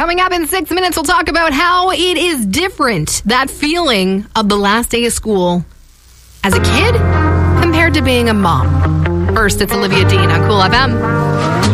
Coming up in 6 minutes, we'll talk about how it is different, that feeling of the last day of school as a kid compared to being a mom. First, it's Olivia Dean on Cool FM.